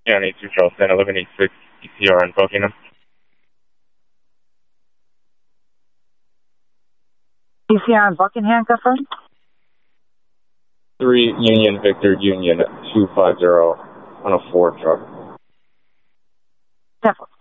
Yeah, 82 Charleston, 1186 ECR in Buckingham. ECR in Buckingham, confirmed? 3 Union Victor Union 250 on a Ford truck. 10-4.